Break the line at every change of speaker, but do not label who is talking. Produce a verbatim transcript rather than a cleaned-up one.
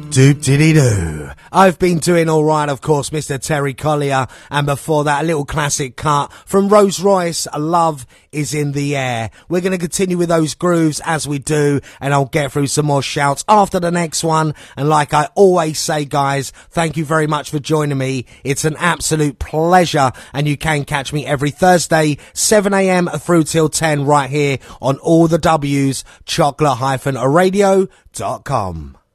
Doop-diddy-doo. I've been doing all right, of course, Mister Terry Collier, and before that, a little classic cut from Rose Royce, Love is in the Air. We're going to continue with those grooves as we do, and I'll get through some more shouts after the next one. And like I always say, guys, thank you very much for joining me. It's an absolute pleasure, and you can catch me every Thursday, seven a.m. through till ten, right here on all the W's, chocolate dash radio dot com.